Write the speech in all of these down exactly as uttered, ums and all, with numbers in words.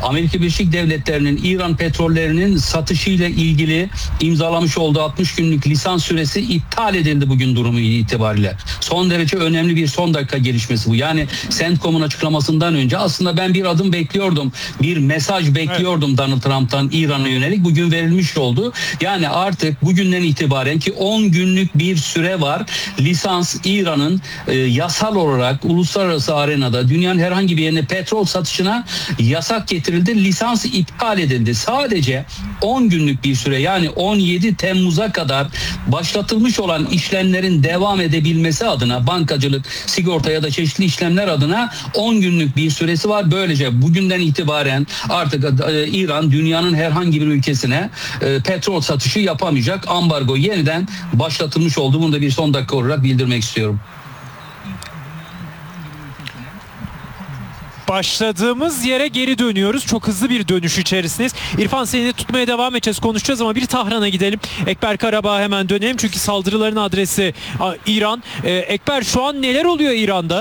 Amerika Birleşik Devletleri'nin İran petrollerinin satışıyla ilgili imzalamış olduğu altmış günlük lisans süresi iptal edildi bugün durumu itibariyle. Son derece önemli bir son dakika gelişmesi bu. Yani CENTCOM'un açıklamasından önce aslında ben bir adım bekliyordum. Bir mesaj bekliyordum evet. Donald Trump'tan İran'a yönelik. Bugün verilmiş oldu. Yani artık bugünden itibaren ki on günlük bir süre var. Lisans İran'ın e, yasal olarak uluslararası arenada dünyanın herhangi bir yerine petrol satışına yasak getirildi. Lisans iptal edildi. Sadece on günlük bir süre, yani on yedi Temmuz'a kadar başlatılmış olan işlemlerin devam edebilmesi adına, bankacılık, sigorta ya da çeşitli işlemler adına on günlük bir süresi var. Böylece bugünden itibaren artık e, İran dünyanın herhangi bir ülkesine e, petrol satışı yapamayacak. Ambargo yeniden başlatılmış oldu. Bunu da bir son dakika olarak bildirmek istiyorum. Başladığımız yere geri dönüyoruz. Çok hızlı bir dönüş içerisindeyiz. İrfan, seni de tutmaya devam edeceğiz, konuşacağız ama bir Tahran'a gidelim. Ekber Karabağ'a hemen dönelim çünkü saldırıların adresi İran. Ee, Ekber, şu an neler oluyor İran'da?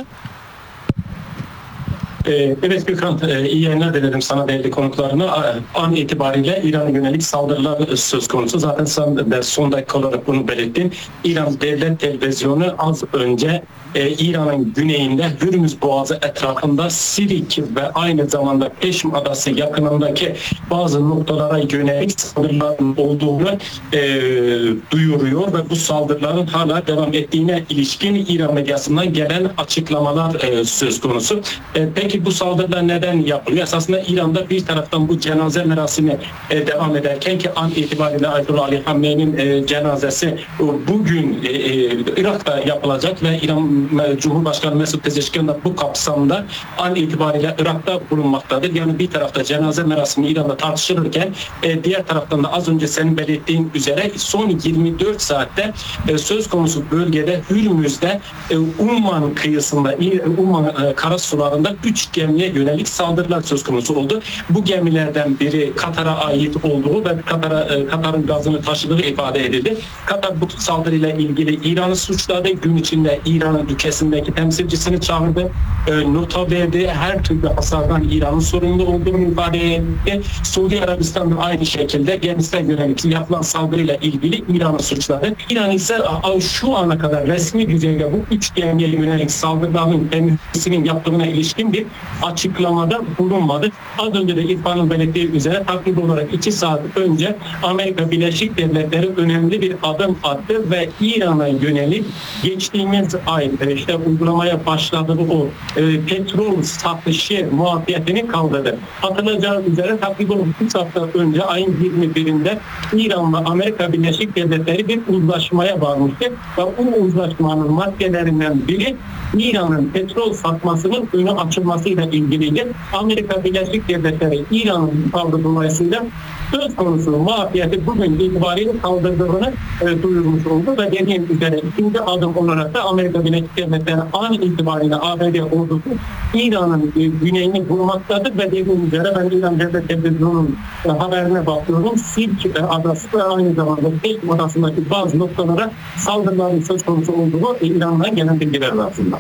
Evet Gökhan, iyi yayınlar dilerim sana değerli konuklarına. An itibariyle İran'a yönelik saldırılar söz konusu. Zaten sen de son dakika olarak bunu belirttin. İran Devlet Televizyonu az önce İran'ın güneyinde Hürmüz Boğazı etrafında Sirik ve aynı zamanda Peşm Adası yakınındaki bazı noktalara yönelik saldırıların olduğunu e, duyuruyor ve bu saldırıların hala devam ettiğine ilişkin İran medyasından gelen açıklamalar e, söz konusu. E, peki bu saldırılar neden yapılıyor? Esasında İran'da bir taraftan bu cenaze merasimi e, devam ederken ki an itibariyle Ayetullah Ali Hamney'nin e, cenazesi e, bugün e, e, Irak'ta yapılacak ve İran Cumhurbaşkanı Mesut Pezeshkian da bu kapsamda an itibariyle Irak'ta bulunmaktadır. Yani bir tarafta cenaze merasimi İran'da tartışılırken e, diğer taraftan da az önce senin belirttiğin üzere son yirmi dört saatte e, söz konusu bölgede Hürmüz'de e, Umman kıyısında Umman e, karasularında üç gemiye yönelik saldırılar söz konusu oldu. Bu gemilerden biri Katar'a ait olduğu ve Katar'a e, Katar'ın gazını taşıdığı ifade edildi. Katar bu saldırıyla ilgili İran'ı suçladı. Gün içinde İran'ın ülkesindeki temsilcisini çağırdı. E, nota verdi. Her türlü hasardan İran'ın sorumlu olduğunu ifade etti. Suudi Arabistan da aynı şekilde gemisine yönelik yapılan saldırıyla ilgili İran'ı suçladı. İran ise şu ana kadar resmi düzeyde bu üç gemiye yönelik saldırıların kendisinin yaptığına ilişkin bir açıklamada bulunmadı. Az önce de İrfan'ın belirttiği üzere takip olarak iki saat önce Amerika Birleşik Devletleri önemli bir adım attı ve İran'a yönelik geçtiğimiz ay işte uygulamaya başladığı o e, petrol satışı muafiyetini kaldırdı. Hatırlayacağı üzere takip olarak üç hafta önce ayın yirmi birinde İran'la Amerika Birleşik Devletleri bir uzlaşmaya varmıştı ve o uzlaşmanın maddelerinden biri İran'ın petrol satmasının önü açılmasıyla ilgiliydi. Amerika Birleşik Devletleri İran'ın tavrı dolayısıyla söz konusu muafiyeti bugün itibariyle kaldırdığını e, duyurmuş oldu ve dediğim üzere ikinci adım olarak da Amerika Birleşik Devletleri an itibariyle A B D ordusu İran'ın e, güneyini bulmaktadır ve dediğim üzere ben İran Devlet Televizyonu'nun e, haberine bakıyorum. Sirk e, adası ve aynı zamanda Peşm adasındaki bazı noktalara saldırıların söz konusu olduğu e, İran'dan gelen bilgiler arasında.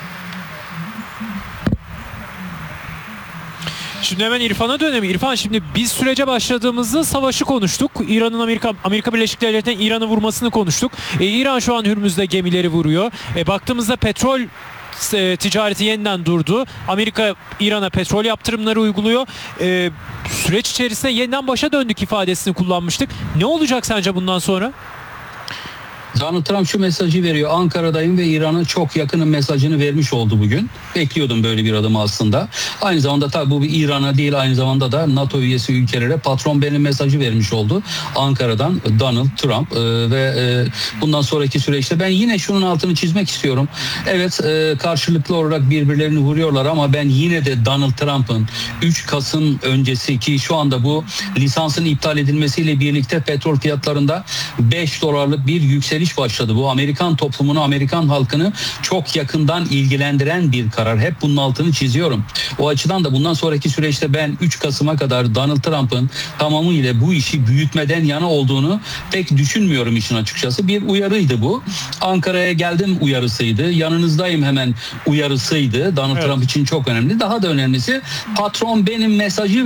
Şimdi hemen İrfan'a dönelim. İrfan, şimdi biz sürece başladığımızda savaşı konuştuk. İran'ın Amerika Amerika Birleşik Devletleri'nin İran'ı vurmasını konuştuk. E, İran şu an Hürmüz'de gemileri vuruyor. E, baktığımızda petrol e, ticareti yeniden durdu. Amerika İran'a petrol yaptırımları uyguluyor. E, süreç içerisinde yeniden başa döndük ifadesini kullanmıştık. Ne olacak sence bundan sonra? Donald Trump şu mesajı veriyor: Ankara'dayım ve İran'a çok yakının mesajını vermiş oldu bugün. Bekliyordum böyle bir adım aslında. Aynı zamanda tabii bu bir İran'a değil, aynı zamanda da NATO üyesi ülkelere patron benim mesajı vermiş oldu Ankara'dan Donald Trump. Ee, ve e, bundan sonraki süreçte ben yine şunun altını çizmek istiyorum. Evet, e, karşılıklı olarak birbirlerini vuruyorlar ama ben yine de Donald Trump'ın üç Kasım öncesi ki şu anda bu lisansın iptal edilmesiyle birlikte petrol fiyatlarında beş dolarlık bir yükseliş başladı. Bu Amerikan toplumunu, Amerikan halkını çok yakından ilgilendiren bir karar. Hep bunun altını çiziyorum. O açıdan da bundan sonraki süreçte ben üç Kasım'a kadar Donald Trump'ın tamamıyla bu işi büyütmeden yana olduğunu pek düşünmüyorum işin açıkçası. Bir uyarıydı bu. Ankara'ya geldim uyarısıydı. Yanınızdayım hemen uyarısıydı. Donald evet. Trump için çok önemli. Daha da önemlisi patron benim mesajı